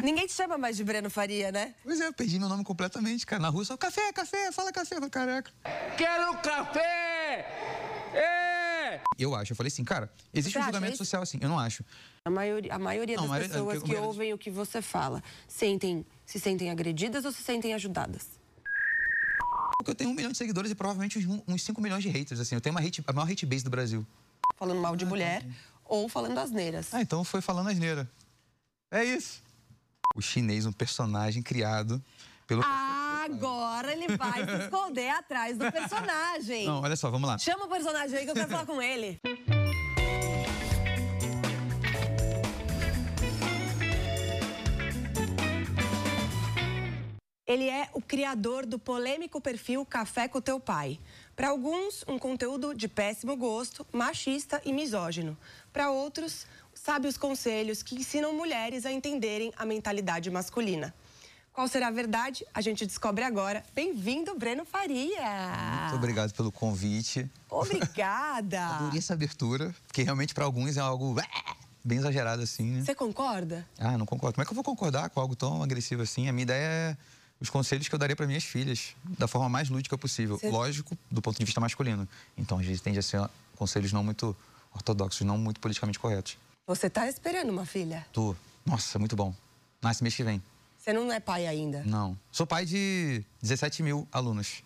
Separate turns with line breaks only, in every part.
Ninguém te chama mais de Breno Faria, né?
Pois é, eu perdi meu nome completamente, cara. Na rua só café, café, fala café, fala caraca.
Quero café! É!
Eu falei assim, cara, existe um julgamento social assim, eu não acho.
A maioria das pessoas que ouvem o que você fala, se sentem agredidas ou se sentem ajudadas?
Porque eu tenho 1 milhão de seguidores e provavelmente uns 5 milhões de haters, assim. Eu tenho a maior hate base do Brasil.
Falando mal de mulher ou falando asneiras.
Então foi falando asneira. É isso. O chinês, um personagem criado pelo...
Agora ele vai se esconder atrás do personagem.
Não, olha só, vamos lá.
Chama o personagem aí que eu quero falar com ele. Ele é o criador do polêmico perfil Café com Teu Pai. Para alguns, um conteúdo de péssimo gosto, machista e misógino. Para outros, sabe os conselhos que ensinam mulheres a entenderem a mentalidade masculina. Qual será a verdade? A gente descobre agora. Bem-vindo, Breno Faria!
Muito obrigado pelo convite.
Obrigada!
Adorei essa abertura, porque realmente para alguns é algo bem exagerado assim, né?
Você concorda?
Não concordo. Como é que eu vou concordar com algo tão agressivo assim? A minha ideia é os conselhos que eu daria para minhas filhas, da forma mais lúdica possível. Lógico, do ponto de vista masculino. Então, às vezes, tende a ser conselhos não muito ortodoxos, não muito politicamente corretos.
Você tá esperando uma filha?
Tô. Nossa, muito bom. Nasce mês que vem.
Você não é pai ainda?
Não. Sou pai de 17 mil alunos.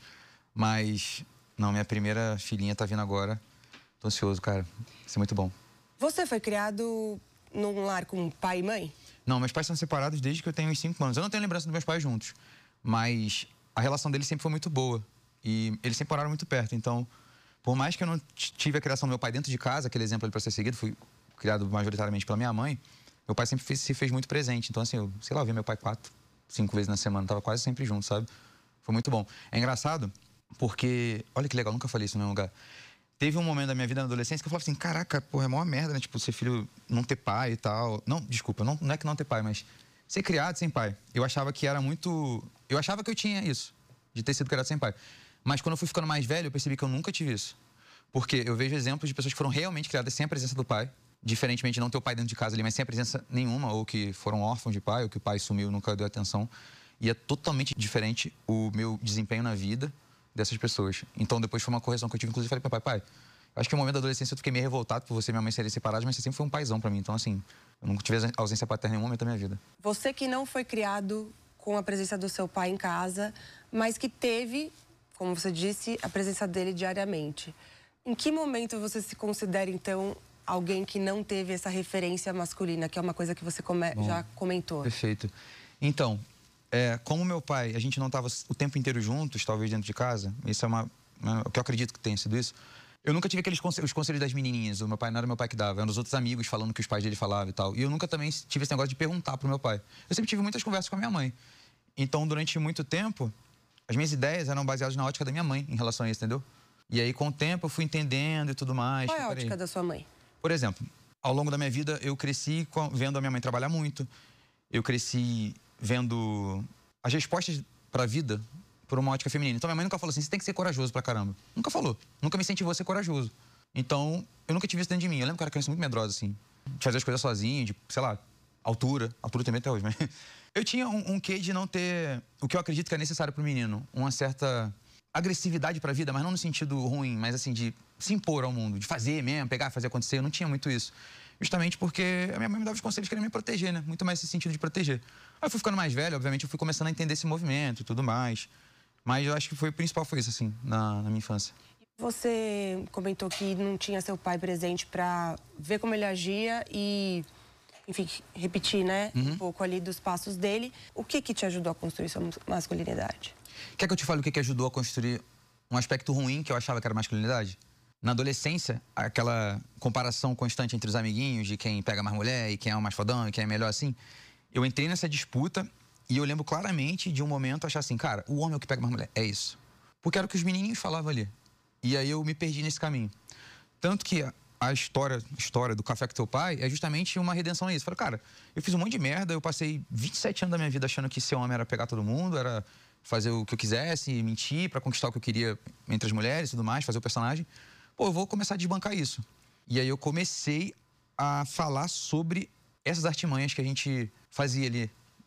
Mas, não, minha primeira filhinha tá vindo agora. Tô ansioso, cara. Vai ser muito bom.
Você foi criado num lar com pai e mãe?
Não, meus pais são separados desde que eu tenho uns 5 anos. Eu não tenho lembrança dos meus pais juntos. Mas a relação deles sempre foi muito boa. E eles sempre moraram muito perto. Então, por mais que eu não tive a criação do meu pai dentro de casa, aquele exemplo ali para ser seguido, fui criado majoritariamente pela minha mãe, meu pai sempre se fez muito presente. Então, assim, eu, sei lá, eu via meu pai 4, 5 vezes na semana. Tava quase sempre junto, sabe? Foi muito bom. É engraçado porque... Olha que legal, nunca falei isso no mesmo lugar. Teve um momento da minha vida na adolescência que eu falava assim, caraca, porra, é mó merda, né? Tipo, ser filho, não ter pai e tal. Não, desculpa, não é que não ter pai, mas ser criado sem pai. Eu achava que era muito... Eu achava que eu tinha isso, de ter sido criado sem pai. Mas quando eu fui ficando mais velho, eu percebi que eu nunca tive isso. Porque eu vejo exemplos de pessoas que foram realmente criadas sem a presença do pai, diferentemente de não ter o pai dentro de casa ali, mas sem a presença nenhuma, ou que foram órfãos de pai, ou que o pai sumiu e nunca deu atenção. E é totalmente diferente o meu desempenho na vida dessas pessoas. Então, depois foi uma correção que eu tive, inclusive, falei para pai, acho que no momento da adolescência eu fiquei meio revoltado por você e minha mãe serem separados, mas você sempre foi um paizão para mim. Então, assim, eu nunca tive ausência paterna em nenhum momento da minha vida.
Você que não foi criado com a presença do seu pai em casa, mas que teve, como você disse, a presença dele diariamente. Em que momento você se considera, então, alguém que não teve essa referência masculina, que é uma coisa que você já comentou?
Perfeito. Então, como meu pai, a gente não estava o tempo inteiro juntos, talvez dentro de casa, isso é o que eu acredito que tenha sido isso. Eu nunca tive os conselhos das menininhas. O meu pai não era meu pai que dava, eram os outros amigos falando que os pais dele falavam e tal. E eu nunca também tive esse negócio de perguntar pro meu pai. Eu sempre tive muitas conversas com a minha mãe. Então, durante muito tempo, as minhas ideias eram baseadas na ótica da minha mãe em relação a isso, entendeu? E aí, com o tempo, eu fui entendendo e tudo mais.
Qual é a ótica da sua mãe?
Por exemplo, ao longo da minha vida, eu cresci vendo a minha mãe trabalhar muito. Eu cresci vendo as respostas para a vida por uma ótica feminina. Então, minha mãe nunca falou assim, você tem que ser corajoso pra caramba. Nunca falou. Nunca me incentivou a ser corajoso. Então, eu nunca tive isso dentro de mim. Eu lembro que eu era criança muito medrosa, assim. De fazer as coisas sozinho, de, sei lá, altura. Altura também até hoje, mas... Eu tinha um quê de não ter o que eu acredito que é necessário pro menino. Uma certa agressividade pra vida, mas não no sentido ruim, mas assim, de se impor ao mundo. De fazer mesmo, pegar, fazer acontecer. Eu não tinha muito isso. Justamente porque a minha mãe me dava os conselhos que queria me proteger, né? Muito mais esse sentido de proteger. Aí eu fui ficando mais velho, obviamente, eu fui começando a entender esse movimento e tudo mais. Mas eu acho que o principal foi isso, assim, na minha infância.
Você comentou que não tinha seu pai presente para ver como ele agia e, enfim, repetir, né, um pouco ali dos passos dele. O que te ajudou a construir sua masculinidade?
Quer que eu te fale o que ajudou a construir um aspecto ruim que eu achava que era masculinidade? Na adolescência, aquela comparação constante entre os amiguinhos de quem pega mais mulher e quem é o mais fodão e quem é melhor assim. Eu entrei nessa disputa e eu lembro claramente de um momento achar assim, cara, o homem é o que pega mais mulher, é isso. Porque era o que os menininhos falavam ali. E aí eu me perdi nesse caminho. Tanto que a história do Café com Teu Pai é justamente uma redenção a isso. Eu falei, cara, eu fiz um monte de merda, eu passei 27 anos da minha vida achando que ser homem era pegar todo mundo, era fazer o que eu quisesse, mentir pra conquistar o que eu queria entre as mulheres e tudo mais, fazer o personagem. Pô, eu vou começar a desbancar isso. E aí eu comecei a falar sobre essas artimanhas que a gente fazia ali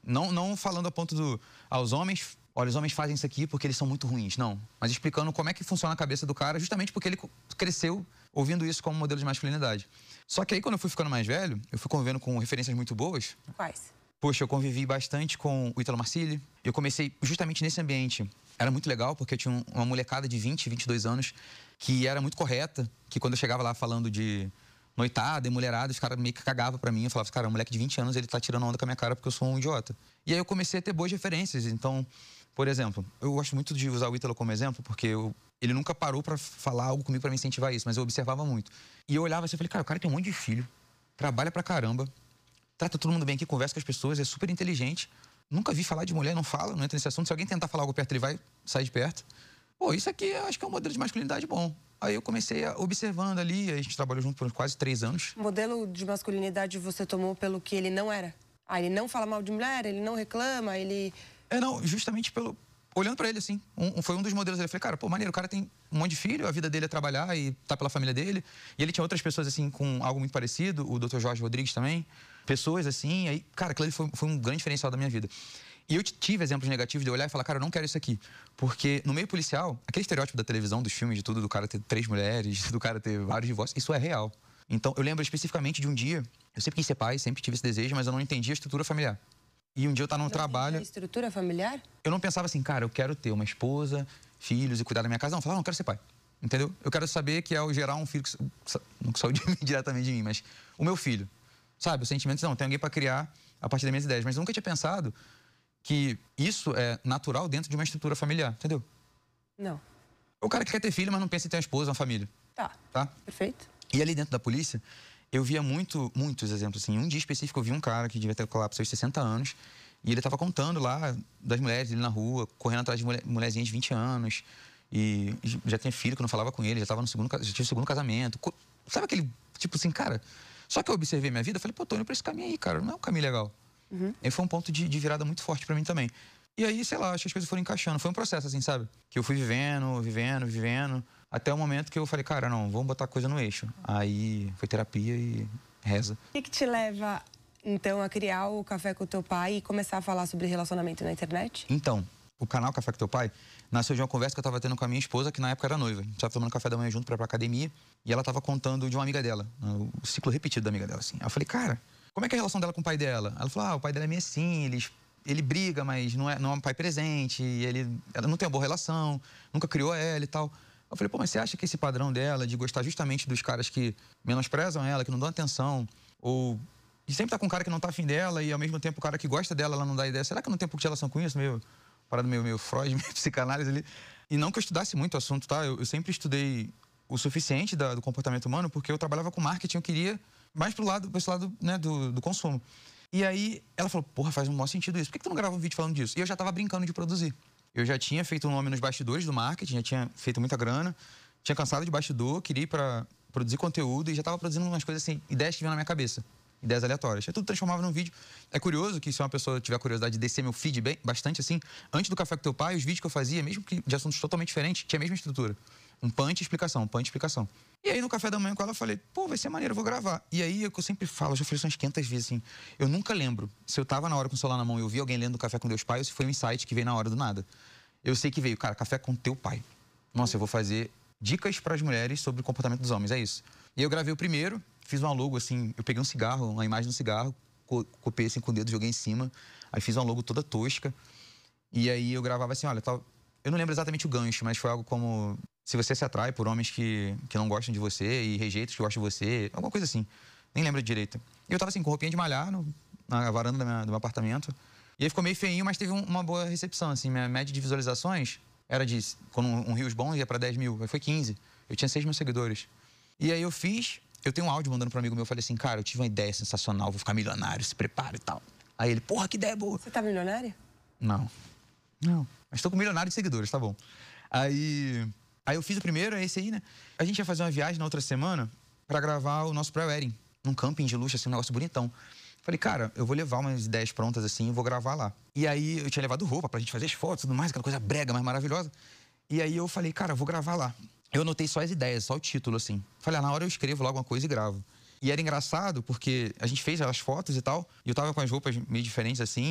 Não falando a ponto os homens... Olha, os homens fazem isso aqui porque eles são muito ruins. Não. Mas explicando como é que funciona a cabeça do cara, justamente porque ele cresceu ouvindo isso como modelo de masculinidade. Só que aí, quando eu fui ficando mais velho, eu fui convivendo com referências muito boas.
Quais?
Poxa, eu convivi bastante com o Ítalo Marcilli. Eu comecei justamente nesse ambiente. Era muito legal, porque eu tinha uma molecada de 20, 22 anos que era muito correta, que quando eu chegava lá falando de noitada e mulherada, os caras meio que cagavam pra mim. Eu falava, cara, um moleque de 20 anos, ele tá tirando onda com a minha cara porque eu sou um idiota. E aí eu comecei a ter boas referências. Então, por exemplo, eu gosto muito de usar o Ítalo como exemplo, porque ele nunca parou pra falar algo comigo pra me incentivar isso, mas eu observava muito. E eu olhava assim e falei, cara, o cara tem um monte de filho, trabalha pra caramba, trata todo mundo bem aqui, conversa com as pessoas, é super inteligente. Nunca vi falar de mulher, não fala, não entra nesse assunto. Se alguém tentar falar algo perto, ele vai sair de perto. Pô, isso aqui eu acho que é um modelo de masculinidade bom. Aí eu comecei observando ali, a gente trabalhou junto por quase 3 anos.
O modelo de masculinidade você tomou pelo que ele não era? Ah, ele não fala mal de mulher, ele não reclama, ele...
Não, justamente olhando pra ele, assim. Foi um dos modelos. Eu falei, cara, pô, maneiro, o cara tem um monte de filho, a vida dele é trabalhar e tá pela família dele. E ele tinha outras pessoas, assim, com algo muito parecido, o Dr. Jorge Rodrigues também. Pessoas, assim, aí, cara, aquilo ali foi um grande diferencial da minha vida. E eu tive exemplos negativos de olhar e falar, cara, eu não quero isso aqui. Porque no meio policial, aquele estereótipo da televisão, dos filmes, de tudo, do cara ter 3 mulheres, do cara ter vários divórcios, isso é real. Então, eu lembro especificamente de um dia, eu sempre quis ser pai, sempre tive esse desejo, mas eu não entendia a estrutura familiar. E um dia eu tava no trabalho...
A estrutura familiar?
Eu não pensava assim, cara, eu quero ter uma esposa, filhos e cuidar da minha casa. Não, eu falava, não, eu quero ser pai. Entendeu? Eu quero saber que ao gerar um filho, não que saiu diretamente de mim, mas o meu filho. Sabe, o sentimento, não, tem alguém para criar a partir das minhas ideias. Mas eu nunca tinha pensado que isso é natural dentro de uma estrutura familiar, entendeu?
Não.
O cara que quer ter filho, mas não pensa em ter uma esposa, uma família. Tá?
Perfeito.
E ali dentro da polícia, eu via muitos exemplos, assim. Um dia específico, eu vi um cara que devia ter colapso aos 60 anos, e ele tava contando lá das mulheres dele na rua, correndo atrás de mulherzinhas de 20 anos, e já tinha filho que não falava com ele, já tinha o segundo casamento. Sabe aquele, tipo assim, cara... Só que eu observei minha vida, eu falei, pô, tô indo pra esse caminho aí, cara, não é um caminho legal. Aí foi um ponto de virada muito forte pra mim também. E aí, sei lá, acho que as coisas foram encaixando. Foi um processo, assim, sabe? Que eu fui vivendo, até o momento que eu falei, cara, não, vamos botar a coisa no eixo. Aí foi terapia e reza.
O que te leva, então, a criar o Café com o Teu Pai e começar a falar sobre relacionamento na internet?
Então, o canal Café com Teu Pai nasceu de uma conversa que eu tava tendo com a minha esposa, que na época era noiva. A gente tava tomando café da manhã junto pra ir pra academia, e ela tava contando de uma amiga dela, o ciclo repetido da amiga dela, assim. Aí eu falei, cara, como é que é a relação dela com o pai dela? Ela falou, o pai dela é meio assim, ele briga, mas não é um pai presente, e ela não tem uma boa relação, nunca criou ela e tal. Eu falei, pô, mas você acha que esse padrão dela, de gostar justamente dos caras que menosprezam ela, que não dão atenção, ou de sempre tá com um cara que não tá afim dela, e ao mesmo tempo o cara que gosta dela, ela não dá ideia, será que não tem um pouco de relação com isso? Parada meio Freud, meio psicanálise ali. E não que eu estudasse muito o assunto, tá? Eu sempre estudei o suficiente do comportamento humano, porque eu trabalhava com marketing, eu queria mais pra esse lado, né, do consumo. E aí ela falou, porra, faz um maior sentido isso. Por que tu não grava um vídeo falando disso? E eu já tava brincando de produzir. Eu já tinha feito um nome nos bastidores do marketing, já tinha feito muita grana, tinha cansado de bastidor, queria ir pra produzir conteúdo e já tava produzindo umas coisas assim, ideias que vinham na minha cabeça. Ideias aleatórias. Eu tudo transformava num vídeo. É curioso que se uma pessoa tiver curiosidade de descer meu feed bastante assim, antes do Café com Teu Pai, os vídeos que eu fazia, mesmo que de assuntos totalmente diferentes, tinha a mesma estrutura. Um punch e explicação. E aí no café da manhã com ela eu falei, pô, vai ser maneiro, eu vou gravar. E aí é o que eu sempre falo, já falei isso umas 500 vezes assim, eu nunca lembro se eu tava na hora com o celular na mão e eu vi alguém lendo Café com Deus Pai ou se foi um insight que veio na hora do nada. Eu sei que veio, cara, Café com Teu Pai. Nossa, eu vou fazer dicas para as mulheres sobre o comportamento dos homens, é isso. E eu gravei o primeiro, fiz uma logo assim, eu peguei um cigarro, uma imagem do cigarro, copiei assim com o dedo, joguei em cima, aí fiz uma logo toda tosca. E aí eu gravava assim, olha, tal, eu não lembro exatamente o gancho, mas foi algo como se você se atrai por homens que não gostam de você e rejeitam os que gostam de você, alguma coisa assim. Nem lembro direito. E eu tava assim, com roupinha de malhar na varanda do meu apartamento. E aí ficou meio feinho, mas teve uma boa recepção, assim. Minha média de visualizações era de, quando um Reels bom ia pra 10 mil, aí foi 15. Eu tinha 6 mil seguidores. E aí eu tenho um áudio mandando pra um amigo meu, eu falei assim, cara, eu tive uma ideia sensacional, vou ficar milionário, se prepara e tal. Aí ele, porra, que ideia boa.
Você tá milionário?
Não. Mas tô com milionário de seguidores, tá bom. Aí eu fiz o primeiro, é esse aí, né? A gente ia fazer uma viagem na outra semana pra gravar o nosso pré-wedding, num camping de luxo, assim, um negócio bonitão. Falei, cara, eu vou levar umas ideias prontas assim e vou gravar lá. E aí eu tinha levado roupa pra gente fazer as fotos e tudo mais, aquela coisa brega, mas maravilhosa. E aí eu falei, cara, eu vou gravar lá. Eu anotei só as ideias, só o título, assim. Falei, na hora eu escrevo logo uma coisa e gravo. E era engraçado porque a gente fez as fotos e tal, e eu tava com as roupas meio diferentes assim,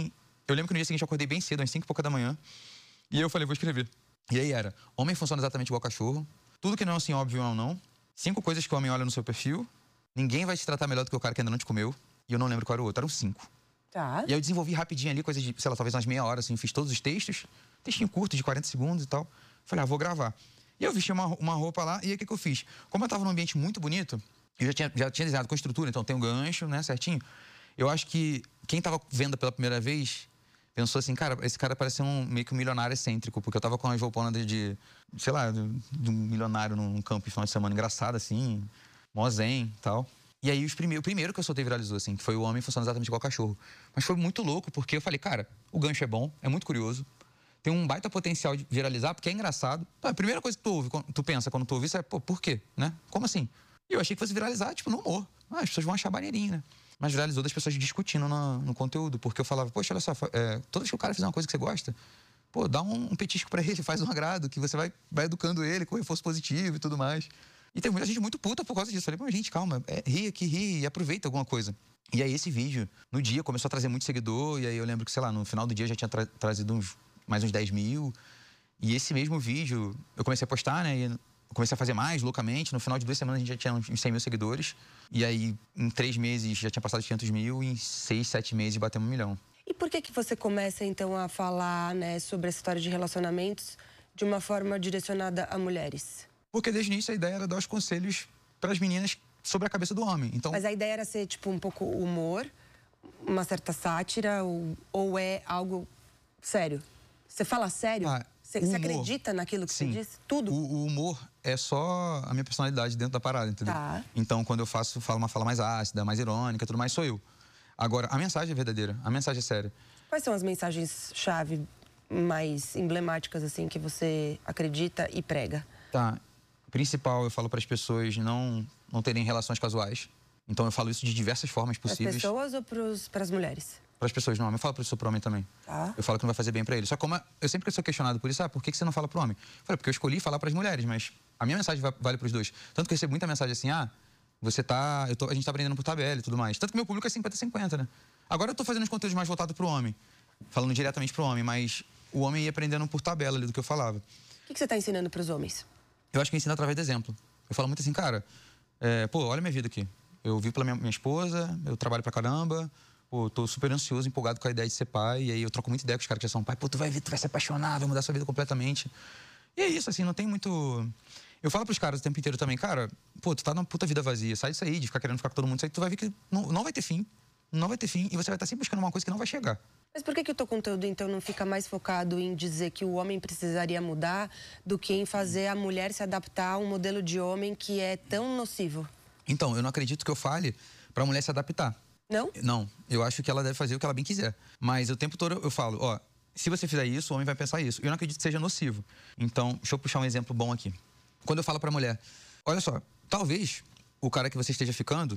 eu lembro que no dia seguinte eu acordei bem cedo, às 5 e pouca da manhã. E eu falei, vou escrever. E aí era, homem funciona exatamente igual cachorro. Tudo que não é assim óbvio é um não. 5 coisas que o homem olha no seu perfil. Ninguém vai te tratar melhor do que o cara que ainda não te comeu. E eu não lembro qual era o outro, eram 5.
Tá.
E aí eu desenvolvi rapidinho ali, coisa de, sei lá, talvez umas meia hora, assim. Fiz todos os textos. Textinho curto, de 40 segundos e tal. Falei, vou gravar. E eu vesti uma roupa lá, e aí o que eu fiz? Como eu tava num ambiente muito bonito, eu já tinha desenhado com estrutura, então tem um gancho, né, certinho. Eu acho que quem tava vendo pela primeira vez pensou assim, cara, esse cara parece meio que um milionário excêntrico, porque eu tava com uma roupona de sei lá, de um milionário num campo de final de semana, engraçado assim, mó zen e tal. E aí o primeiro que eu soltei viralizou, assim, que foi o homem funciona exatamente igual cachorro. Mas foi muito louco, porque eu falei, cara, o gancho é bom, é muito curioso. Tem um baita potencial de viralizar, porque é engraçado. A primeira coisa que tu pensa quando tu ouve isso é, pô, por quê? Né? Como assim? E eu achei que fosse viralizar, tipo, no humor. As pessoas vão achar maneirinho, né? Mas viralizou das pessoas discutindo no conteúdo. Porque eu falava, poxa, olha só, toda vez que o cara fizer uma coisa que você gosta, pô, dá um petisco pra ele, faz um agrado, que você vai educando ele com reforço positivo e tudo mais. E tem muita gente muito puta por causa disso. Falei, pô, gente, calma, ri aqui, ri e aproveita alguma coisa. E aí esse vídeo, no dia, começou a trazer muito seguidor. E aí eu lembro que, sei lá, no final do dia já tinha trazido mais uns 10 mil. E esse mesmo vídeo, eu comecei a postar, né? E eu comecei a fazer mais loucamente. No final de 2 semanas a gente já tinha uns 100 mil seguidores. E aí, em 3 meses, já tinha passado de 500 mil. E em 6, 7 meses, batemos 1 milhão.
E por que você começa, então, a falar, né, sobre essa história de relacionamentos de uma forma direcionada a mulheres?
Porque desde o início a ideia era dar os conselhos para as meninas sobre a cabeça do homem. Então...
Mas a ideia era ser, tipo, um pouco humor, uma certa sátira, ou é algo sério? Você fala sério? Você acredita naquilo que você disse? Tudo?
O humor é só a minha personalidade dentro da parada, entendeu?
Tá.
Então, quando eu falo uma fala mais ácida, mais irônica, tudo mais, sou eu. Agora, a mensagem é verdadeira, a mensagem é séria.
Quais são as mensagens-chave mais emblemáticas, assim, que você acredita e prega?
Tá. Principal, eu falo para as pessoas não terem relações casuais. Então, eu falo isso de diversas formas possíveis.
Para as pessoas ou para as mulheres?
Para as pessoas, não. Eu falo para isso pro homem também.
Tá.
Eu falo que não vai fazer bem para ele. Só como eu sempre sou questionado por isso, por que você não fala pro homem? Eu falei, porque eu escolhi falar para as mulheres, mas a minha mensagem vale para os dois. Tanto que eu recebo muita mensagem assim, a gente tá aprendendo por tabela e tudo mais. Tanto que meu público é 50-50, né? Agora eu tô fazendo os conteúdos mais voltados pro homem, falando diretamente pro homem, mas o homem ia aprendendo por tabela ali do que eu falava.
O que você tá ensinando pros homens?
Eu acho que eu ensino através do exemplo. Eu falo muito assim, cara, olha a minha vida aqui. Eu vivo pela minha esposa, eu trabalho pra caramba, pô, tô super ansioso, empolgado com a ideia de ser pai, e aí eu troco muita ideia com os caras que já são pai, pô, tu vai ver, tu vai se apaixonar, vai mudar sua vida completamente. E é isso, assim, não tem muito... Eu falo pros caras o tempo inteiro também, cara, pô, tu tá numa puta vida vazia, sai disso aí, de ficar querendo ficar com todo mundo, isso aí, tu vai ver que não vai ter fim, não vai ter fim, e você vai estar sempre buscando uma coisa que não vai chegar.
Mas por que o teu conteúdo, então, não fica mais focado em dizer que o homem precisaria mudar do que em fazer a mulher se adaptar a um modelo de homem que é tão nocivo?
Então, eu não acredito que eu fale pra mulher se adaptar.
Não?
Não, eu acho que ela deve fazer o que ela bem quiser. Mas o tempo todo eu falo, se você fizer isso, o homem vai pensar isso. Eu não acredito que seja nocivo. Então, deixa eu puxar um exemplo bom aqui. Quando eu falo pra mulher, olha só, talvez o cara que você esteja ficando,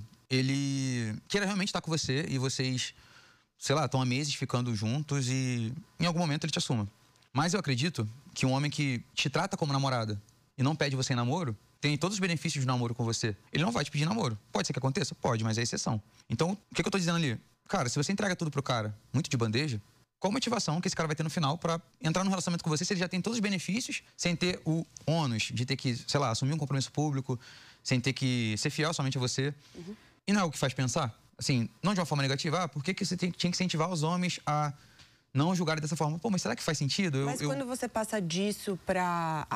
ele queira realmente estar com você e vocês, sei lá, estão há meses ficando juntos e em algum momento ele te assuma. Mas eu acredito que um homem que te trata como namorada e não pede você em namoro, tem todos os benefícios de namoro com você. Ele não vai te pedir namoro. Pode ser que aconteça? Pode, mas é exceção. Então, o que eu tô dizendo ali? Cara, se você entrega tudo pro cara, muito de bandeja, qual a motivação que esse cara vai ter no final pra entrar num relacionamento com você se ele já tem todos os benefícios, sem ter o ônus de ter que, sei lá, assumir um compromisso público, sem ter que ser fiel somente a você. Uhum. E não é o que faz pensar? Assim, não de uma forma negativa, por que você tinha que incentivar os homens a não julgarem dessa forma? Pô, mas será que faz sentido?
Mas quando você passa disso pra...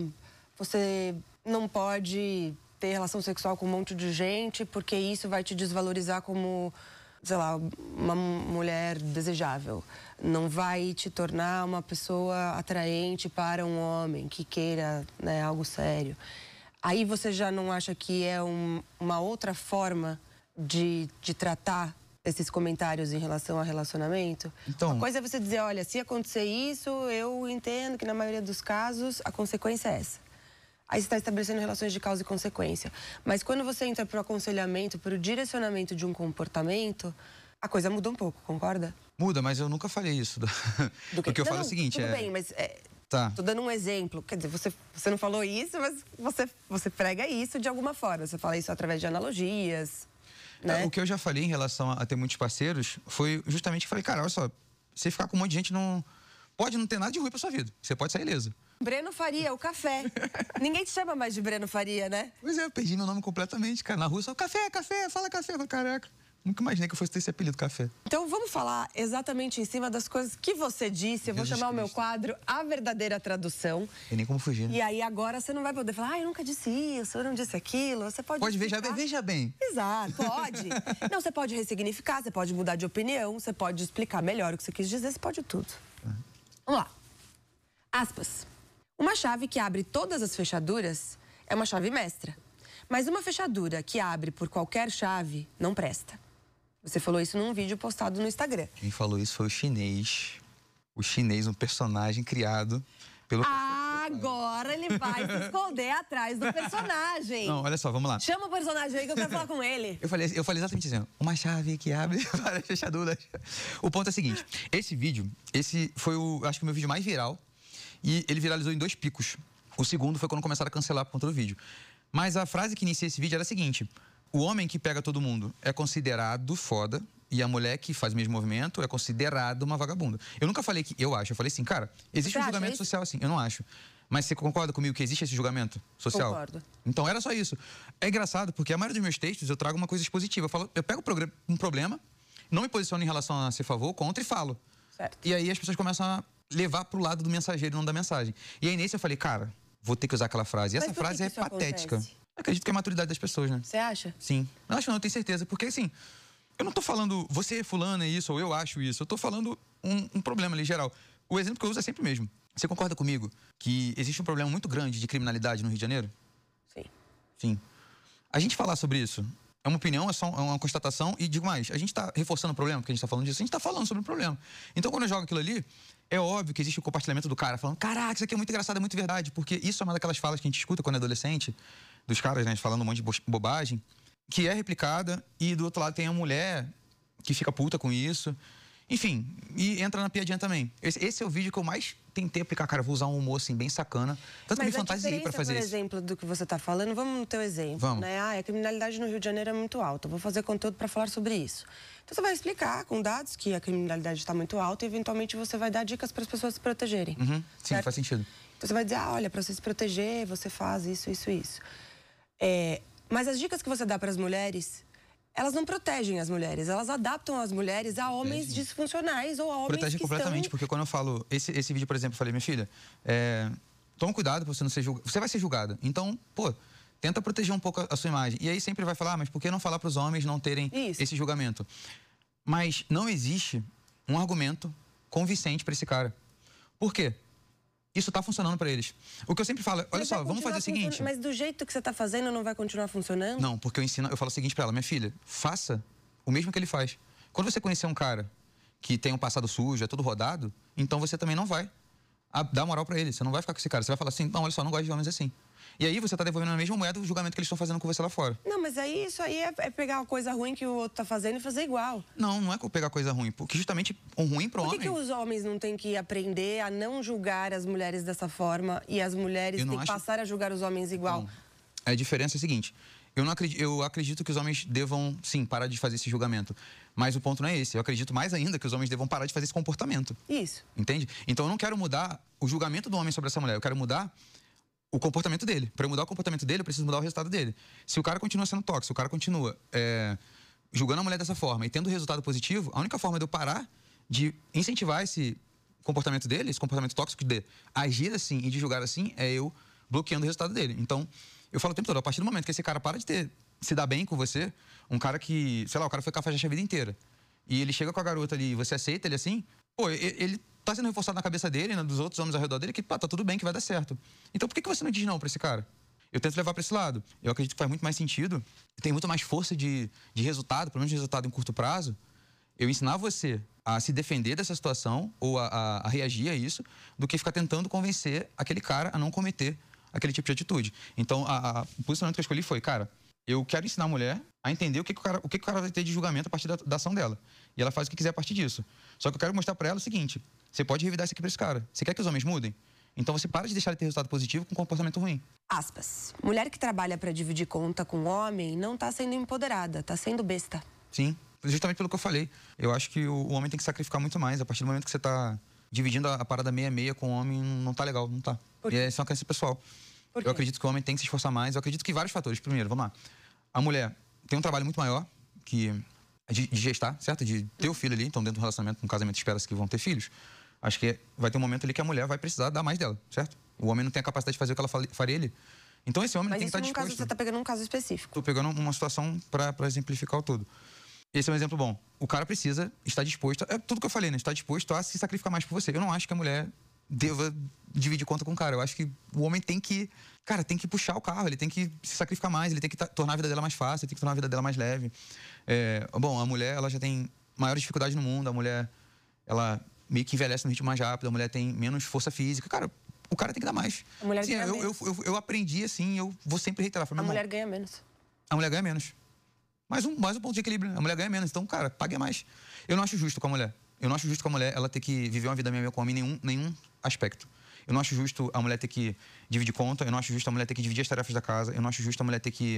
você não pode ter relação sexual com um monte de gente porque isso vai te desvalorizar como, sei lá, uma mulher desejável. Não vai te tornar uma pessoa atraente para um homem que queira, né, algo sério. Aí você já não acha que é uma outra forma de tratar esses comentários em relação a relacionamento?
Então,
uma coisa é você dizer, olha, se acontecer isso, eu entendo que na maioria dos casos a consequência é essa. Aí você está estabelecendo relações de causa e consequência. Mas quando você entra para o aconselhamento, para o direcionamento de um comportamento, a coisa muda um pouco, concorda?
Muda, mas eu nunca falei isso. O que eu falo é o seguinte...
Tudo bem, mas...
Tá.
Tô dando um exemplo. Quer dizer, você não falou isso, mas você prega isso de alguma forma. Você fala isso através de analogias, né?
O que eu já falei em relação a ter muitos parceiros foi justamente que falei, cara, olha só, você ficar com um monte de gente não... Pode não ter nada de ruim pra sua vida. Você pode sair ileso.
Breno Faria, o café. Ninguém te chama mais de Breno Faria, né?
Pois é, eu perdi meu nome completamente, cara. Na rua só café, fala café. Eu falei, caraca, nunca imaginei que eu fosse ter esse apelido, café.
Então vamos falar exatamente em cima das coisas que você disse. Eu vou chamar o meu quadro A Verdadeira Tradução.
Tem nem como fugir, né?
E aí agora você não vai poder falar, eu nunca disse isso, eu não disse aquilo. Você pode
Veja bem.
Exato, pode. Não, você pode ressignificar, você pode mudar de opinião, você pode explicar melhor o que você quis dizer, você pode tudo. Vamos lá. Aspas. Uma chave que abre todas as fechaduras é uma chave mestra. Mas uma fechadura que abre por qualquer chave não presta. Você falou isso num vídeo postado no Instagram.
Quem falou isso foi o chinês. O chinês, um personagem criado pelo...
Agora ele vai se esconder atrás do personagem.
Não, olha só, vamos lá.
Chama o personagem aí que eu quero falar com ele.
Eu falei exatamente assim, uma chave que abre várias fechaduras. O ponto é o seguinte, esse vídeo, esse foi acho que o meu vídeo mais viral e ele viralizou em 2 picos. O segundo foi quando começaram a cancelar por conta do vídeo. Mas a frase que inicia esse vídeo era a seguinte, o homem que pega todo mundo é considerado foda e a mulher que faz o mesmo movimento é considerada uma vagabunda. Eu nunca falei que eu acho, eu falei assim, cara, existe um julgamento social assim, eu não acho. Mas você concorda comigo que existe esse julgamento social?
Concordo.
Então era só isso. É engraçado porque a maioria dos meus textos eu trago uma coisa expositiva. Eu pego um problema, não me posiciono em relação a ser a favor ou contra e falo.
Certo.
E aí as pessoas começam a levar pro lado do mensageiro e não da mensagem. E aí nesse eu falei, cara, vou ter que usar aquela frase. E essa frase é patética.
Acontece?
Acredito que é a maturidade das pessoas, né?
Você acha?
Sim. Eu acho que não, eu tenho certeza. Porque assim, eu não tô falando você fulano é isso ou eu acho isso. Eu tô falando um problema ali geral. O exemplo que eu uso é sempre o mesmo. Você concorda comigo que existe um problema muito grande de criminalidade no Rio de Janeiro?
Sim.
Sim. A gente falar sobre isso é uma opinião, é uma constatação e digo mais, a gente está reforçando o problema, porque a gente está falando disso, a gente está falando sobre o problema. Então, quando eu jogo aquilo ali, é óbvio que existe o compartilhamento do cara falando, caraca, isso aqui é muito engraçado, é muito verdade, porque isso é uma daquelas falas que a gente escuta quando é adolescente, dos caras, né, falando um monte de bobagem, que é replicada e do outro lado tem a mulher que fica puta com isso. Enfim, e entra na piadinha também. Esse é o vídeo que eu mais tentei aplicar. Cara, vou usar um humor, assim, bem sacana. Tanto que me fantasiei pra fazer isso.
Por exemplo, do que você tá falando, vamos no teu exemplo.
Vamos.
Né? A criminalidade no Rio de Janeiro é muito alta. Eu vou fazer conteúdo pra falar sobre isso. Então você vai explicar com dados que a criminalidade está muito alta e eventualmente você vai dar dicas para as pessoas se protegerem.
Uhum. Sim, faz sentido.
Então você vai dizer, olha, para você se proteger, você faz isso, isso, isso. Mas as dicas que você dá para as mulheres... Elas não protegem as mulheres, elas adaptam as mulheres a homens disfuncionais ou a homens
protegem
que
completamente, porque quando eu falo... Esse vídeo, por exemplo, eu falei, minha filha, toma cuidado pra você não ser julgada. Você vai ser julgada. Então, pô, tenta proteger um pouco a sua imagem. E aí sempre vai falar, mas por que não falar pros homens não terem esse julgamento? Mas não existe um argumento convincente pra esse cara. Por quê? Isso tá funcionando pra eles. O que eu sempre falo, olha só, vamos fazer o seguinte...
Mas do jeito que você tá fazendo, não vai continuar funcionando?
Não, porque eu falo o seguinte pra ela, minha filha, faça o mesmo que ele faz. Quando você conhecer um cara que tem um passado sujo, é todo rodado, então você também não vai dar moral pra ele. Você não vai ficar com esse cara. Você vai falar assim, não, olha só, não gosto de homens assim. E aí você tá devolvendo na mesma moeda o julgamento que eles estão fazendo com você lá fora.
Não, mas aí isso aí é pegar uma coisa ruim que o outro tá fazendo e fazer igual.
Não, não é pegar coisa ruim, porque justamente um ruim pro homem...
Por que os homens não têm que aprender a não julgar as mulheres dessa forma e as mulheres têm que passar a julgar os homens igual?
Não. A diferença é a seguinte, eu acredito que os homens devam, sim, parar de fazer esse julgamento. Mas o ponto não é esse. Eu acredito mais ainda que os homens devam parar de fazer esse comportamento.
Isso.
Entende? Então eu não quero mudar o julgamento do homem sobre essa mulher. Eu quero mudar o comportamento dele. Para eu mudar o comportamento dele, eu preciso mudar o resultado dele. Se o cara continua sendo tóxico, o cara continua julgando a mulher dessa forma e tendo resultado positivo, a única forma de eu parar de incentivar esse comportamento dele, esse comportamento tóxico de agir assim e de julgar assim, é eu bloqueando o resultado dele. Então, eu falo o tempo todo, a partir do momento que esse cara para de se dar bem com você, um cara que, sei lá, o cara foi cafajeste a vida inteira, e ele chega com a garota ali e você aceita ele assim, pô, ele tá sendo reforçado na cabeça dele, né, dos outros homens ao redor dele, que tá tudo bem, que vai dar certo. Então por que você não diz não pra esse cara? Eu tento levar pra esse lado. Eu acredito que faz muito mais sentido, tem muito mais força de resultado, pelo menos de resultado em curto prazo, eu ensinar você a se defender dessa situação ou a reagir a isso, do que ficar tentando convencer aquele cara a não cometer aquele tipo de atitude. Então, o posicionamento que eu escolhi foi, cara, eu quero ensinar a mulher a entender o que o cara vai ter de julgamento a partir da ação dela. E ela faz o que quiser a partir disso. Só que eu quero mostrar pra ela o seguinte, você pode revidar isso aqui pra esse cara. Você quer que os homens mudem? Então você para de deixar ele ter resultado positivo com comportamento ruim.
Aspas. Mulher que trabalha pra dividir conta com homem não tá sendo empoderada, tá sendo besta.
Sim. justamente pelo que eu falei. Eu acho que o homem tem que sacrificar muito mais. A partir do momento que você tá dividindo a parada meia-meia com o homem, não tá legal, não tá. E é só uma crença pessoal.
Por quê?
Eu acredito que o homem tem que se esforçar mais. Eu acredito que vários fatores. Primeiro, vamos lá. A mulher tem um trabalho muito maior que de gestar, certo? De ter o filho ali. Então, dentro do relacionamento, no casamento, espera-se que vão ter filhos. Acho que vai ter um momento ali que a mulher vai precisar dar mais dela, certo? O homem não tem a capacidade de fazer o que ela faria ele. Então, esse homem tem que estar disposto.
Mas você tá pegando um caso específico.
Tô pegando uma situação para exemplificar o todo. Esse é um exemplo bom. O cara precisa estar disposto... É tudo que eu falei, né? Estar disposto a se sacrificar mais por você. Eu não acho que a mulher deva dividir conta com o cara. Eu acho que o homem tem que... Cara, tem que puxar o carro. Ele tem que se sacrificar mais. Ele tem que tornar a vida dela mais fácil. Ele tem que tornar a vida dela mais leve. Bom, a mulher, ela já tem maior dificuldade no mundo. A mulher, ela meio que envelhece no ritmo mais rápido. A mulher tem menos força física. Cara, o cara tem que dar mais.
A mulher ganha menos.
Eu aprendi assim, eu vou sempre reiterar.
A mulher ganha menos.
A mulher ganha menos. Mais um ponto de equilíbrio. A mulher ganha menos. Então, cara, pague mais. Eu não acho justo com a mulher. Eu não acho justo com a mulher ela ter que viver uma vida meio com homem em nenhum aspecto. Eu não acho justo a mulher ter que dividir conta. Eu não acho justo a mulher ter que dividir as tarefas da casa. Eu não acho justo a mulher ter que,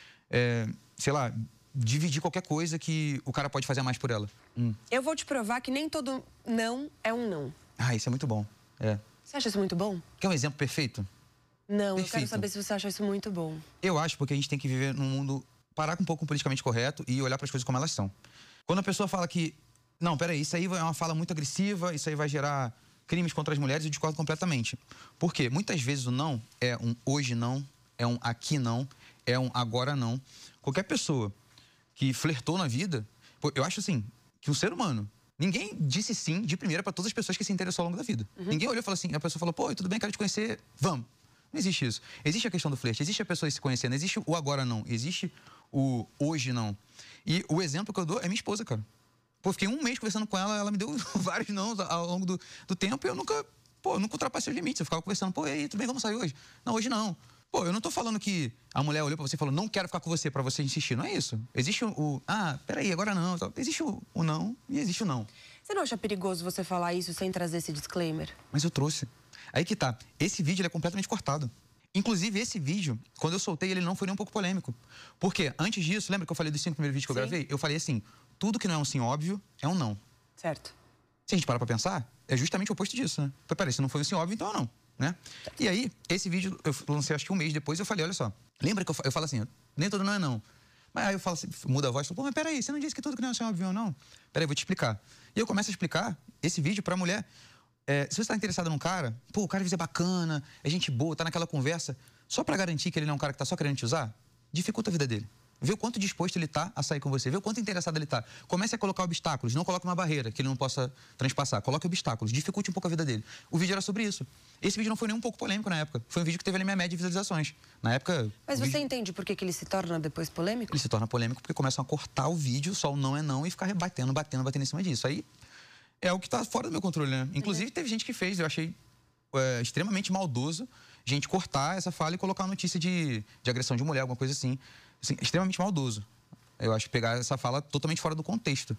sei lá, dividir qualquer coisa que o cara pode fazer a mais por ela.
Eu vou te provar que nem todo não é um não.
Ah, isso é muito bom.
Você acha isso muito bom?
Quer um exemplo perfeito?
Não,
Perfeito.
eu quero saber se você acha isso muito bom.
Eu acho porque a gente tem que viver num mundo... Parar com um pouco politicamente correto e olhar para as coisas como elas são. Quando a pessoa fala que... Não, peraí, isso aí é uma fala muito agressiva, isso aí vai gerar crimes contra as mulheres, eu discordo completamente. Por quê? Muitas vezes o não é um hoje não, é um aqui não, é um agora não. Qualquer pessoa que flertou na vida... Eu acho assim, que um ser humano... Ninguém disse sim de primeira para todas as pessoas que se interessou ao longo da vida. Ninguém olhou e falou assim, a pessoa falou, pô, tudo bem, quero te conhecer, vamos. Não existe isso. Existe a questão do flerte, existe a pessoa se conhecendo, existe o agora não, existe o hoje não. E o exemplo que eu dou é minha esposa, cara. Pô, fiquei um mês conversando com ela, ela me deu vários não ao longo do tempo e eu nunca ultrapassei os limites. Eu ficava conversando, pô, e aí, tudo bem, vamos sair hoje? Não, hoje não. Pô, eu não tô falando que a mulher olhou pra você e falou, não quero ficar com você, pra você insistir. Não é isso. Existe peraí, agora não. Existe o não e existe o não.
Você não acha perigoso você falar isso sem trazer esse disclaimer?
Mas eu trouxe. Aí que tá. Esse vídeo ele é completamente cortado. Inclusive, esse vídeo, quando eu soltei, ele não foi nem um pouco polêmico. Porque antes disso, lembra que eu falei dos 5 primeiros vídeos que eu gravei? Eu falei assim, tudo que não é um sim óbvio é um não.
Certo.
Se a gente parar pra pensar, é justamente o oposto disso, né? Peraí, se não foi um sim óbvio, então é um não, né? E aí, esse vídeo, eu lancei acho que um mês depois, eu falei, olha só, lembra que eu falo assim, nem todo não é não. Mas aí eu falo assim, muda a voz, falo, pô, mas peraí, você não disse que tudo que não é um sim óbvio é um não? Peraí, eu vou te explicar. E eu começo a explicar esse vídeo pra mulher. Se você está interessado num cara, pô, o cara é bacana, é gente boa, tá naquela conversa, só pra garantir que ele não é um cara que tá só querendo te usar, dificulta a vida dele. Vê o quanto disposto ele tá a sair com você, vê o quanto interessado ele tá. Comece a colocar obstáculos, não coloque uma barreira que ele não possa transpassar. Coloque obstáculos, dificulte um pouco a vida dele. O vídeo era sobre isso. Esse vídeo não foi nem um pouco polêmico na época. Foi um vídeo que teve ali minha média de visualizações. Na época...
Mas você entende por que ele se torna depois polêmico?
Ele se torna polêmico porque começam a cortar o vídeo, só o não é não, e ficar batendo em cima disso. Aí é o que tá fora do meu controle, né? Inclusive, teve gente que fez, eu achei extremamente maldoso, gente cortar essa fala e colocar uma notícia de agressão de mulher, alguma coisa assim. Extremamente maldoso. Eu acho que pegar essa fala totalmente fora do contexto.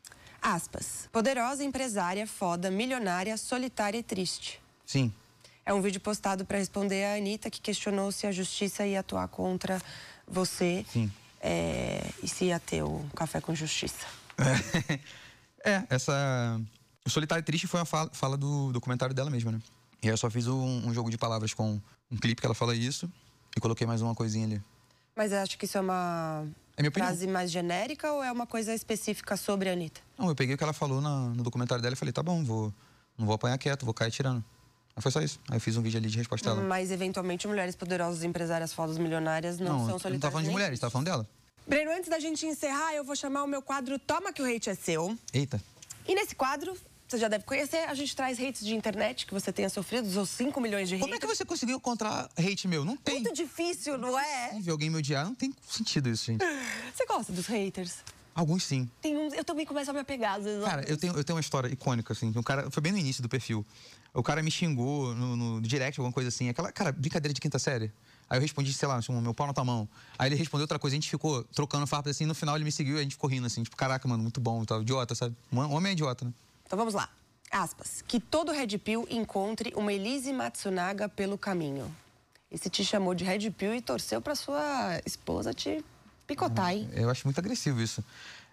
Aspas. Poderosa empresária, foda, milionária, solitária e triste.
Sim.
É um vídeo postado para responder a Anitta, que questionou se a justiça ia atuar contra você.
Sim.
E se ia ter o Café com Justiça.
O solitário e triste foi uma fala do documentário dela mesma, né? E aí eu só fiz um jogo de palavras com um clipe que ela fala isso e coloquei mais uma coisinha ali.
Mas eu acho que isso é uma frase mais genérica ou é uma coisa específica sobre a Anitta?
Não, eu peguei o que ela falou no documentário dela e falei, tá bom, não vou apanhar quieto, vou cair tirando. Aí foi só isso. Aí eu fiz um vídeo ali de resposta dela.
Mas, eventualmente, mulheres poderosas, empresárias fodas, milionárias não são solitárias.
Não tá falando de mulheres, tá falando dela.
Breno, antes da gente encerrar, eu vou chamar o meu quadro Toma que o Hate é Seu.
Eita.
E nesse quadro, você já deve conhecer, a gente traz hates de internet que você tenha sofrido, os 5 milhões de haters.
Como é que você conseguiu encontrar hate meu? Não tem.
Muito difícil, não é?
Ver alguém me odiar, não tem sentido isso, gente.
Você gosta dos haters?
Alguns sim.
Tem uns, eu também começo a me apegar, às vezes.
Cara, eu tenho uma história icônica, assim. Um cara, foi bem no início do perfil. O cara me xingou no direct, alguma coisa assim. Aquela, cara, brincadeira de quinta série. Aí eu respondi, sei lá, meu pau na tua mão. Aí ele respondeu outra coisa, a gente ficou trocando farpas assim. No final ele me seguiu e a gente ficou rindo, assim. Tipo, caraca, mano, muito bom e tal. Idiota, sabe? Um homem é idiota, né?
Então vamos lá. Aspas. Que todo Red Pill encontre uma Elise Matsunaga pelo caminho. Esse te chamou de Red Pill e torceu pra sua esposa te picotar, hein?
Eu acho muito agressivo isso.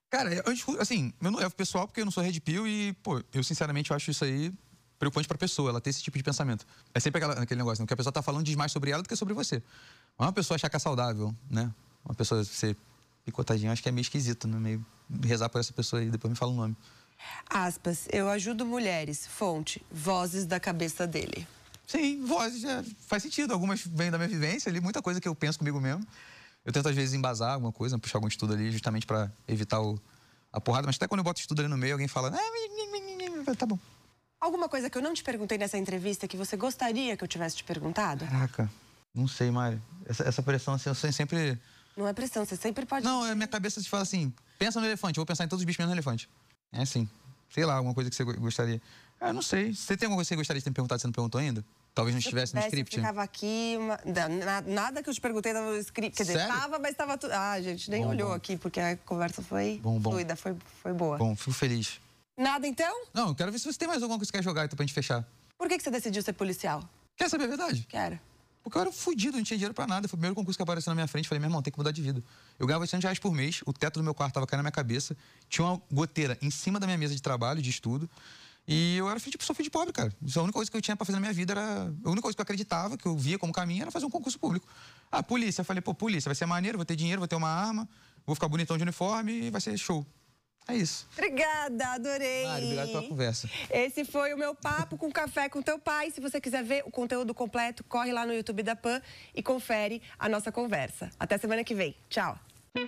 Cara, assim, eu não levo pessoal porque eu não sou Red Pill e, pô, eu sinceramente acho isso aí preocupante pra pessoa, ela ter esse tipo de pensamento. É sempre aquele negócio, né? Que a pessoa tá falando diz mais sobre ela do que sobre você. Uma pessoa achar que é saudável, né? Uma pessoa ser picotadinha, acho que é meio esquisito, né? Meio rezar por essa pessoa aí, depois me fala o nome.
Aspas, eu ajudo mulheres. Fonte, vozes da cabeça dele.
Sim, vozes, faz sentido. Algumas vêm da minha vivência ali, muita coisa que eu penso comigo mesmo. Eu tento, às vezes, embasar alguma coisa, puxar algum estudo ali, justamente pra evitar a porrada. Mas até quando eu boto estudo ali no meio, alguém fala, tá bom.
Alguma coisa que eu não te perguntei nessa entrevista que você gostaria que eu tivesse te perguntado?
Caraca, não sei, Mari. Essa pressão, assim, eu sempre...
Não é pressão, você sempre pode...
Não, a minha cabeça se fala assim, pensa no elefante, eu vou pensar em todos os bichos menos no elefante. É assim, sei lá, alguma coisa que você gostaria... não sei. Você tem alguma coisa que você gostaria de ter me perguntado, você não perguntou ainda? Talvez não estivesse no script.
Eu ficava aqui... Nada que eu te perguntei estava no script. Quer dizer, estava, mas estava tudo... Ah, a gente nem olhou aqui, porque a conversa foi fluida, foi boa.
Bom, fico feliz.
Nada, então?
Não, eu quero ver se você tem mais alguma coisa que você quer jogar, então, pra gente fechar.
Por que você decidiu ser policial?
Quer saber a verdade?
Quero.
Porque eu era fudido, não tinha dinheiro pra nada. Foi o primeiro concurso que apareceu na minha frente. Falei, meu irmão, tem que mudar de vida. Eu ganhava R$800 por mês, o teto do meu quarto tava caindo na minha cabeça. Tinha uma goteira em cima da minha mesa de trabalho, de estudo. E eu era filho de pobre, cara. Isso, a única coisa que eu tinha pra fazer na minha vida era... A única coisa que eu acreditava, que eu via como caminho, era fazer um concurso público. Ah, polícia. Eu falei, pô, polícia, vai ser maneiro, vou ter dinheiro, vou ter uma arma, vou ficar bonitão de uniforme e vai ser show. É isso.
Obrigada, adorei.
Mário, obrigado pela conversa.
Esse foi o meu papo com Café com Teu Pai. Se você quiser ver o conteúdo completo, corre lá no YouTube da PAN e confere a nossa conversa. Até semana que vem. Tchau.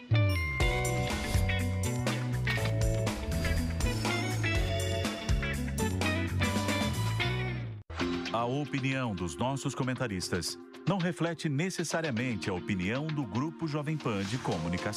A opinião dos nossos comentaristas não reflete necessariamente a opinião do Grupo Jovem Pan de Comunicação.